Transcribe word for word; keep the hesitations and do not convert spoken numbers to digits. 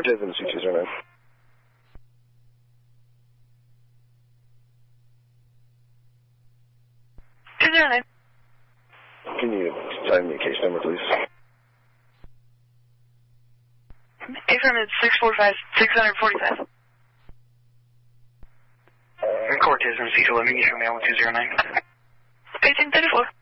Cortez and C two zero nine. two zero nine. Can you sign me a case number, please? A-firm is six four five, six forty-five. Cortez and C two eleven, you show me on two zero nine. eighteen thirty-four.